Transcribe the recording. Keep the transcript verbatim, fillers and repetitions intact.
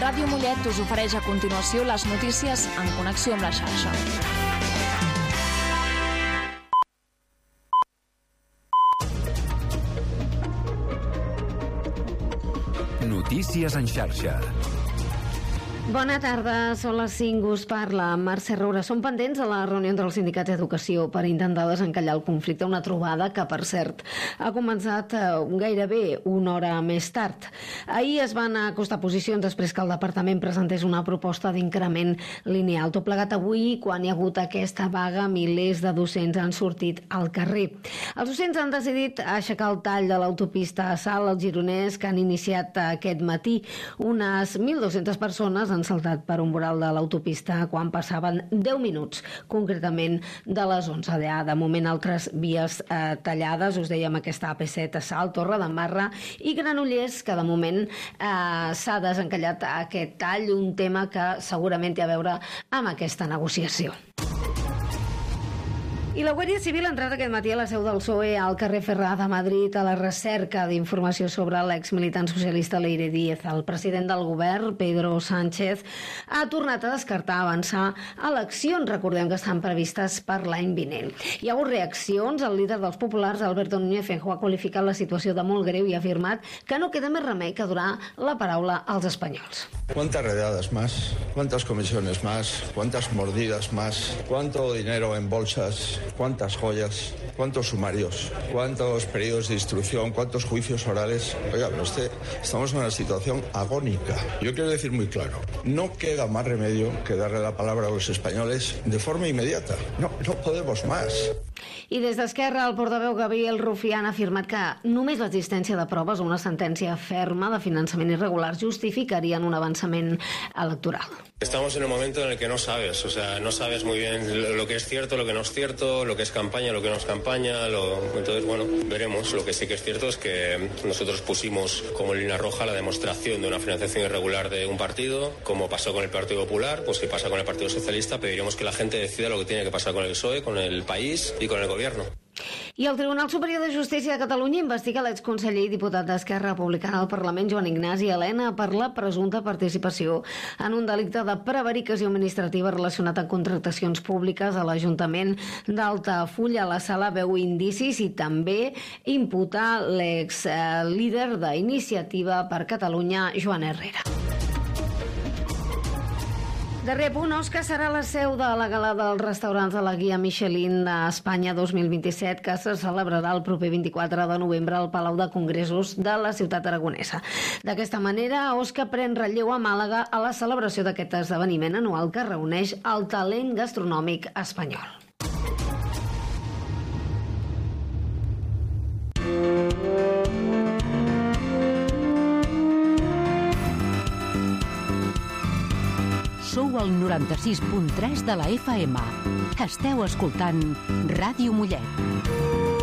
Ràdio Mollet us ofereix a continuació les notícies en connexió amb la xarxa. Notícies en xarxa. Bona tarda, són les cinc, us parla Mercè Roura. Som pendents de la reunió entre els sindicats d'educació per intentar desencallar el conflicte, una trobada que, per cert, ha començat eh, gairebé una hora més tard. Ahir es van acostar posicions després que el departament presentés una proposta d'increment lineal. Tot plegat avui, quan hi ha hagut aquesta vaga, milers de docents han sortit al carrer. Els docents han decidit aixecar el tall de l'autopista a Salt, al Gironès, que han iniciat aquest matí. Unes mil dues-centes persones han saltat per un voral de l'autopista quan passaven deu minuts, concretament de les onze. De moment, altres vies eh, tallades, us dèiem aquesta A P set a Salt, Torredembarra i Granollers, que de moment eh, s'ha desencallat aquest tall, un tema que segurament té a veure amb aquesta negociació. I la Guàrdia Civil ha entrat aquest matí a la seu del P S O E al carrer Ferrà de Madrid a la recerca d'informació sobre l'exmilitant socialista Leire Díez. El president del govern, Pedro Sánchez, ha tornat a descartar avançar eleccions, recordem que estan previstes per l'any vinent. Hi ha hagut reaccions. El líder dels populars, Alberto Núñez Feijóo, ha qualificat la situació de molt greu i ha afirmat que no queda més remei que donar la paraula als espanyols. ¿Cuántas redadas más? ¿Cuántas comisiones más? ¿Cuántas mordidas más? ¿Cuánto dinero en bolsas? ¿Cuántas joyas? ¿Cuántos sumarios? ¿Cuántos periodos de instrucción? ¿Cuántos juicios orales? Oiga, pero usted, estamos en una situación agónica. Yo quiero decir muy claro, no queda más remedio que darle la palabra a los españoles de forma inmediata. No, no podemos más. I des d'Esquerra, el portaveu Gabriel Rufián ha afirmat que només l'existència de proves o una sentència ferma de finançament irregular justificarien un avançament electoral. Estamos en un momento en el que no sabes, o sea, no sabes muy bien lo que es cierto, lo que no es cierto, lo que es campaña, lo que no es campaña, lo... entonces, bueno, veremos. Lo que sí que es cierto es que nosotros pusimos como línea roja la demostración de una financiación irregular de un partido, como pasó con el Partido Popular, pues si pasa con el Partido Socialista, pediremos que la gente decida lo que tiene que pasar con el P S O E, con el país y con el gobierno. I el Tribunal Superior de Justícia de Catalunya investiga l'exconseller i diputat d'Esquerra Republicana al Parlament, Joan Ignasi Elena, per la presumpta participació en un delicte de prevaricació administrativa relacionat amb contractacions públiques a l'Ajuntament d'Altafulla. La sala veu indicis i també imputa l'ex-líder d'Iniciativa per Catalunya, Joan Herrera. Darrer punt, Osca serà la seu de la gala dels restaurants de la Guia Michelin d'Espanya dos mil vint-i-set, que se celebrarà el proper vint-i-quatre de novembre al Palau de Congressos de la ciutat aragonesa. D'aquesta manera, Osca pren relleu a Màlaga a la celebració d'aquest esdeveniment anual que reuneix el talent gastronòmic espanyol. Sou al noranta-sis punt tres de la F M. Esteu escoltant Ràdio Mollet.